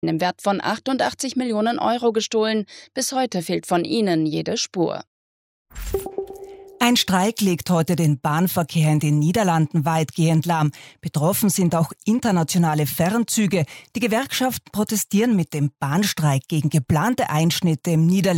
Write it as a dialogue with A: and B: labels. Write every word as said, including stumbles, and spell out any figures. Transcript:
A: im Wert von achtundachtzig Millionen Euro gestohlen. Bis heute fehlt von ihnen jede Spur.
B: Ein Streik legt heute den Bahnverkehr in den Niederlanden weitgehend lahm. Betroffen sind auch internationale Fernzüge. Die Gewerkschaften protestieren mit dem Bahnstreik gegen geplante Einschnitte im niederländischen